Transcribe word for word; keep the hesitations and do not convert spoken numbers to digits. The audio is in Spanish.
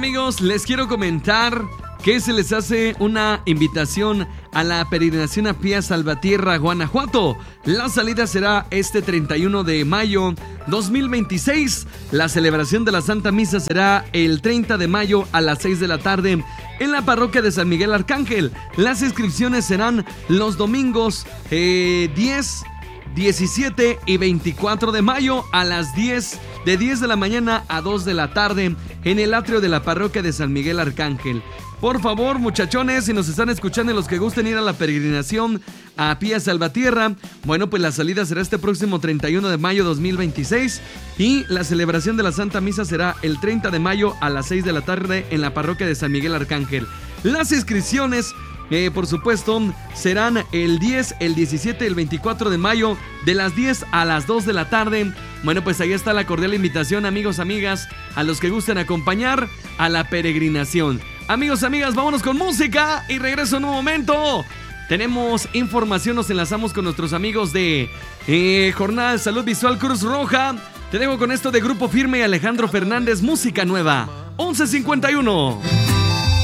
amigos, les quiero comentar que se les hace una invitación a la peregrinación a pie a Salvatierra, Guanajuato. La salida será este treinta y uno de mayo dos mil veintiséis. La celebración de la Santa Misa será el treinta de mayo a las seis de la tarde en la parroquia de San Miguel Arcángel. Las inscripciones serán los domingos eh, diez, diecisiete y veinticuatro de mayo a las diez, de diez de la mañana a dos de la tarde en el atrio de la parroquia de San Miguel Arcángel. Por favor, muchachones, si nos están escuchando y los que gusten ir a la peregrinación a pie a Salvatierra, bueno, pues la salida será este próximo treinta y uno de mayo dos mil veintiséis y la celebración de la Santa Misa será el treinta de mayo a las seis de la tarde en la parroquia de San Miguel Arcángel. Las inscripciones, eh, por supuesto, serán el diez, el diecisiete y el veinticuatro de mayo de las diez a las dos de la tarde. Bueno, pues ahí está la cordial invitación, amigos, amigas, a los que gusten acompañar a la peregrinación. Amigos, amigas, vámonos con música y regreso en un momento. Tenemos información, nos enlazamos con nuestros amigos de eh, Jornada de Salud Visual Cruz Roja. Te dejo con esto de Grupo Firme y Alejandro Fernández, música nueva, once cincuenta y uno.